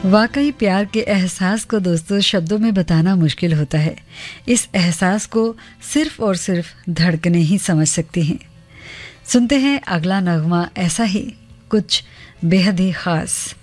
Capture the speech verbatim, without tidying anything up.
वाकई प्यार के एहसास को दोस्तों शब्दों में बताना मुश्किल होता है। इस एहसास को सिर्फ और सिर्फ धड़कनें ही समझ सकती हैं। सुनते हैं अगला नगमा ऐसा ही कुछ बेहद ही खास।